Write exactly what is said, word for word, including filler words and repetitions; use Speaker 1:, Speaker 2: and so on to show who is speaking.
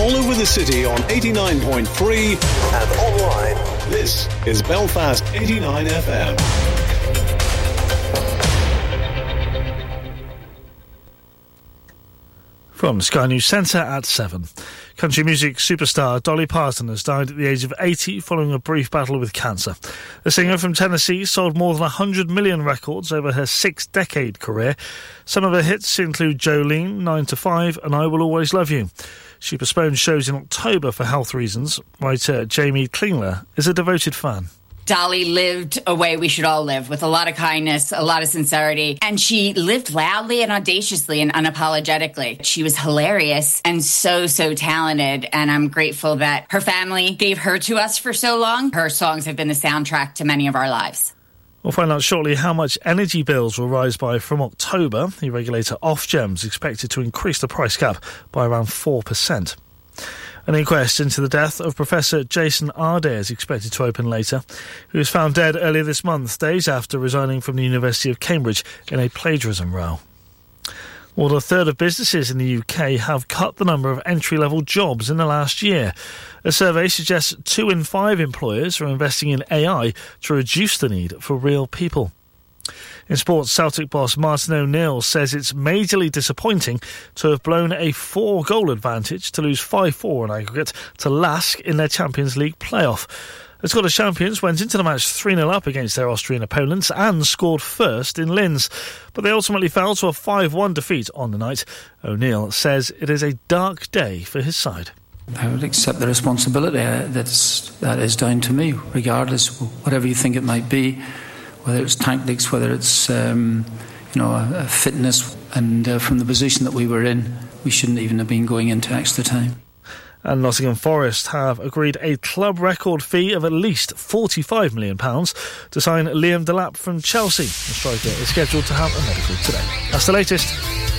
Speaker 1: all over the city on eighty-nine point three and online. This is Belfast eighty-nine F M.
Speaker 2: From Sky News Centre at seven. Country music superstar Dolly Parton has died at the age of eighty following a brief battle with cancer. The singer from Tennessee sold more than one hundred million records over her six-decade career. Some of her hits include Jolene, nine to five and I Will Always Love You. She postponed shows in October for health reasons. Writer Jamie Klingler is a devoted fan.
Speaker 3: Dolly lived a way we should all live, with a lot of kindness, a lot of sincerity. And she lived loudly and audaciously and unapologetically. She was hilarious and so, so talented. And I'm grateful that her family gave her to us for so long. Her songs have been the soundtrack to many of our lives.
Speaker 2: We'll find out shortly how much energy bills will rise by from October. The regulator Ofgem is expected to increase the price cap by around four percent. An inquest into the death of Professor Jason Ardere is expected to open later. He was found dead earlier this month, days after resigning from the University of Cambridge in a plagiarism row. More than a third of businesses in the U K have cut the number of entry-level jobs in the last year. A survey suggests two in five employers are investing in A I to reduce the need for real people. In sports, Celtic boss Martin O'Neill says it's majorly disappointing to have blown a four-goal advantage to lose five four in aggregate to Lask in their Champions League playoff. The Scottish champions went into the match three nil up against their Austrian opponents and scored first in Linz, but they ultimately fell to a five one defeat on the night. O'Neill says it is a dark day for his side.
Speaker 4: I would accept the responsibility. That's, that is down to me, regardless, whatever you think it might be. Whether it's tactics, whether it's um, you know a, a fitness, and uh, from the position that we were in, we shouldn't even have been going into extra time.
Speaker 2: And Nottingham Forest have agreed a club record fee of at least forty-five million pounds to sign Liam Delap from Chelsea. The striker is scheduled to have a medical today. That's the latest.